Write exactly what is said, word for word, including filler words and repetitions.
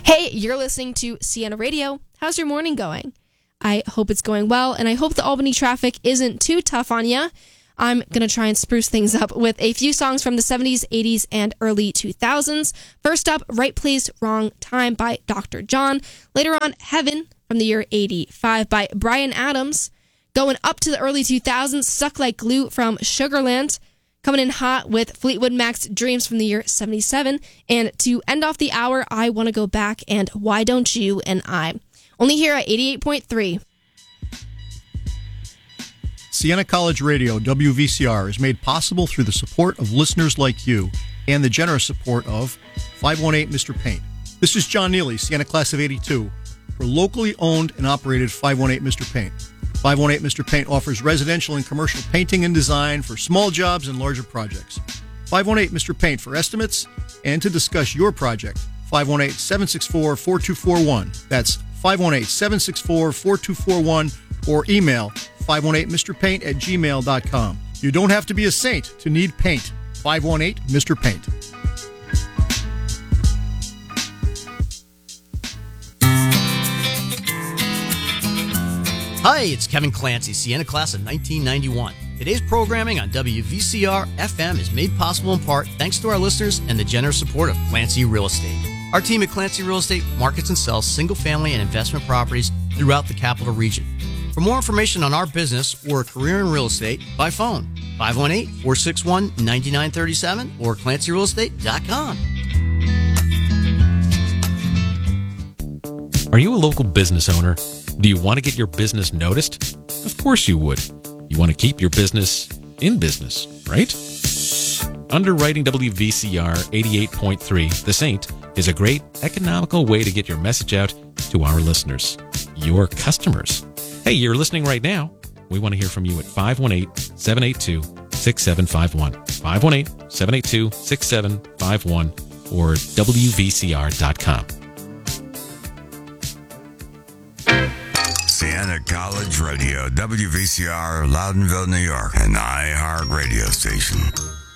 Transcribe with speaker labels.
Speaker 1: Hey, you're listening to Sienna Radio. How's your morning going? I hope it's going well, and I hope the Albany traffic isn't too tough on you. I'm going to try and spruce things up with a few songs from the seventies, eighties, and early two thousands. First up, Right Place, Wrong Time by Doctor John. Later on, Heaven from the year eighty-five by Bryan Adams. Going up to the early two thousands, Stuck Like Glue from Sugarland. Coming in hot with Fleetwood Mac's Dreams from the year seventy-seven. And to end off the hour, I Want to Go Back and Why Don't You and I. Only here at eighty-eight point three.
Speaker 2: Siena College Radio, W V C R, is made possible through the support of listeners like you and the generous support of five one eight Mister Paint. This is John Neely, Siena Class of eighty-two, for locally owned and operated five one eight Mister Paint. five one eight Mister Paint offers residential and commercial painting and design for small jobs and larger projects. five one eight Mister Paint for estimates and to discuss your project. five one eight, seven six four, four two four one. That's five one eight, seven six four, four two four one or email five one eight Mister Paint at gmail dot com. You don't have to be a saint to need paint. five one eight Mister Paint.
Speaker 3: Hi, it's Kevin Clancy, Siena Class of nineteen ninety-one. Today's programming on W V C R F M is made possible in part thanks to our listeners and the generous support of Clancy Real Estate. Our team at Clancy Real Estate markets and sells single-family and investment properties throughout the capital region. For more information on our business or a career in real estate, by phone, five one eight, four six one, nine nine three seven or clancy real estate dot com.
Speaker 4: Are you a local business owner? Do you want to get your business noticed? Of course you would. You want to keep your business in business, right? Underwriting W V C R eighty-eight point three, The Saint, is a great economical way to get your message out to our listeners, your customers. Hey, you're listening right now. We want to hear from you at five one eight, seven eight two, six seven five one, five one eight, seven eight two, six seven five one or W V C R dot com.
Speaker 5: Siena College Radio, W V C R, Loudonville, New York, an iHeart radio station.